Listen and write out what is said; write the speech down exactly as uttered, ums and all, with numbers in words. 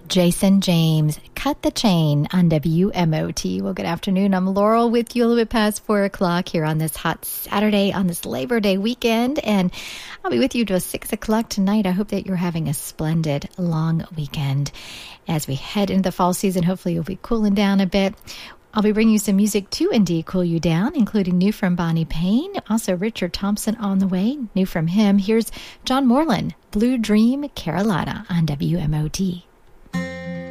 Jason James, Cut the Chain on W M O T. Well, good afternoon. I'm Laurel with you a little bit past four o'clock here on this hot Saturday, on this Labor Day weekend. And I'll be with you till six o'clock tonight. I hope that you're having a splendid long weekend. As we head into the fall season, hopefully you'll be cooling down a bit. I'll be bringing you some music to indeed cool you down, including new from Bonnie Payne, also Richard Thompson on the way, new from him. Here's John Moreland, Blue Dream, Carolina on W M O T.